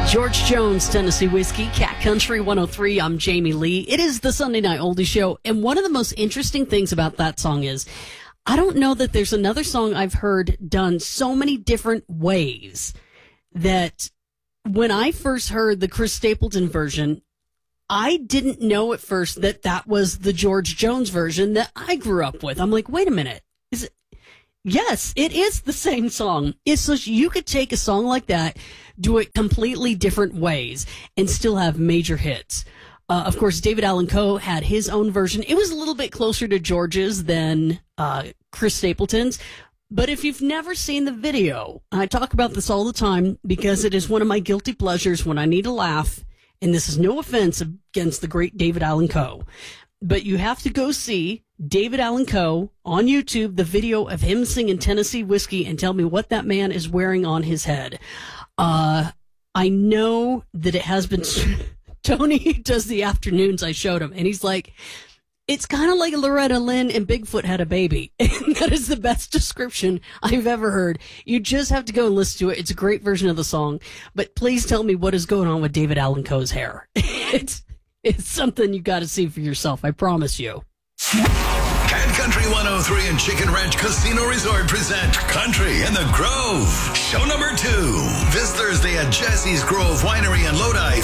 George Jones, Tennessee Whiskey, Cat Country 103. I'm Jamie Lee. It is the Sunday Night Oldie Show, and one of the most interesting things about that song is I don't know that there's another song I've heard done so many different ways that when I first heard the Chris Stapleton version, I didn't know at first that that was the George Jones version that I grew up with. I'm like, wait a minute. Is it? Yes, it is the same song. It's just you could take a song like that, do it completely different ways, and still have major hits. Of course, David Allan Coe had his own version. It was a little bit closer to George's than Chris Stapleton's. But if you've never seen the video, I talk about this all the time because it is one of my guilty pleasures when I need a laugh. And this is no offense against the great David Allan Coe. But you have to go see David Allan Coe on YouTube, the video of him singing Tennessee Whiskey, and tell me what that man is wearing on his head. I know that it has been... Tony does the afternoons, I showed him, and he's like, it's kind of like Loretta Lynn and Bigfoot had a baby. And that is the best description I've ever heard. You just have to go and listen to it. It's a great version of the song. But please tell me what is going on with David Allan Coe's hair. It's something you got to see for yourself, I promise you. Cat Country 103 and Chicken Ranch Casino Resort present Country in the Grove. Show number 2. This Thursday at Jesse's Grove Winery in Lodi,